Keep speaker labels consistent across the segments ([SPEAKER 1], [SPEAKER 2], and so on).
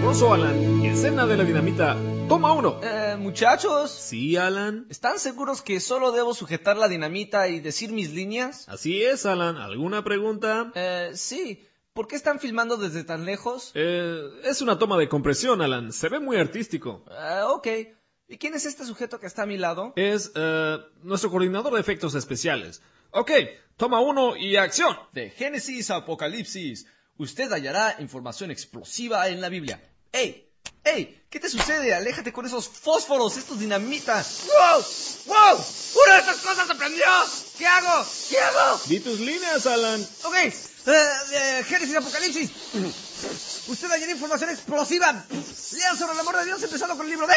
[SPEAKER 1] Oso Alan, escena de la dinamita, toma 1.
[SPEAKER 2] Muchachos.
[SPEAKER 1] Sí, Alan.
[SPEAKER 2] ¿Están seguros que solo debo sujetar la dinamita y decir mis líneas?
[SPEAKER 1] Así es, Alan. ¿Alguna pregunta?
[SPEAKER 2] Sí. ¿Por qué están filmando desde tan lejos?
[SPEAKER 1] Es una toma de compresión, Alan. Se ve muy artístico.
[SPEAKER 2] Ok. ¿Y quién es este sujeto que está a mi lado?
[SPEAKER 1] Es nuestro coordinador de efectos especiales. Ok, toma 1 y acción.
[SPEAKER 2] De Génesis a Apocalipsis, usted hallará información explosiva en la Biblia. ¡Ey! ¡Ey! ¿Qué te sucede? Aléjate con esos fósforos, estos dinamitas. ¡Wow! ¡Wow! ¡Una de estas cosas se prendió! ¿Qué hago? ¿Qué hago?
[SPEAKER 1] Di tus líneas, Alan.
[SPEAKER 2] Ok. Génesis Apocalipsis. Usted hallará información explosiva. Lean sobre el amor de Dios empezando con el libro de...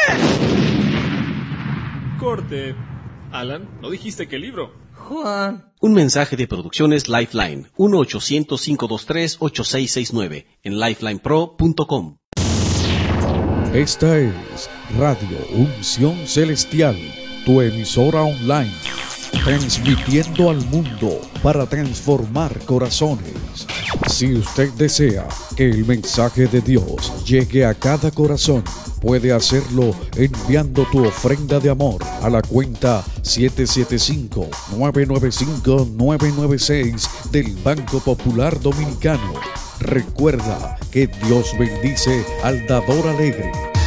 [SPEAKER 1] Corte. Alan, ¿no dijiste qué libro?
[SPEAKER 2] Juan.
[SPEAKER 3] Un mensaje de Producciones Lifeline, 1-800-523-8669, en lifelinepro.com.
[SPEAKER 4] Esta es Radio Unción Celestial, tu emisora online, transmitiendo al mundo para transformar corazones. Si usted desea que el mensaje de Dios llegue a cada corazón, puede hacerlo enviando tu ofrenda de amor a la cuenta 775-995-996 del Banco Popular Dominicano. Recuerda que Dios bendice al dador alegre.